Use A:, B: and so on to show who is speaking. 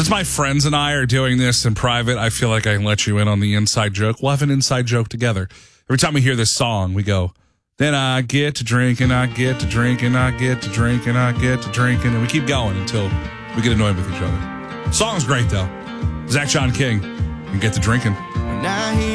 A: Since my friends and I are doing this in private, I feel like I can let you in on the inside joke. We'll have an inside joke together. Every time we hear this song, we go, then I get to drinking, I get to drinking, I get to drinking, I get to drinking. And we keep going until we get annoyed with each other. Song's great, though. Zach John King, and get to drinking.